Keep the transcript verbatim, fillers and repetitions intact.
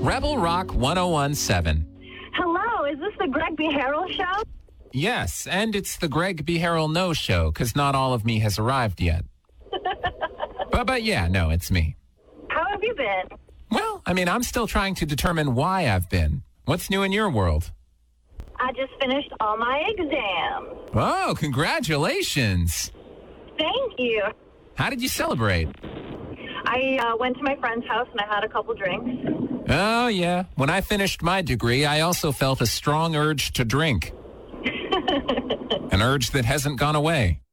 Rebel Rock ten seventeen. Hello, is this the Greg B. Harrell show? Yes, and it's the Greg B. Harrell No Show, because not all of me has arrived yet. but, but yeah, no, it's me. How have you been? Well, I mean, I'm still trying to determine why I've been. What's new in your world? I just finished all my exams. Oh, congratulations. Thank you. How did you celebrate? I uh, went to my friend's house and I had a couple drinks. Oh, yeah. When I finished my degree, I also felt a strong urge to drink. An urge that hasn't gone away.